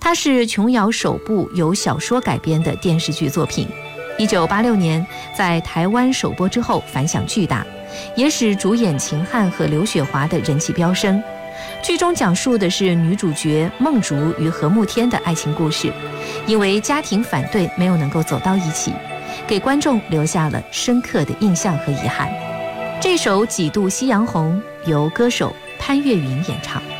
它是琼瑶首部由小说改编的电视剧作品。1986年在台湾首播之后反响巨大，也使主演秦汉和刘雪华的人气飙升。剧中讲述的是女主角梦竹与何慕天的爱情故事，因为家庭反对没有能够走到一起，给观众留下了深刻的印象和遗憾。这首《几度夕阳红》由歌手潘越云演唱。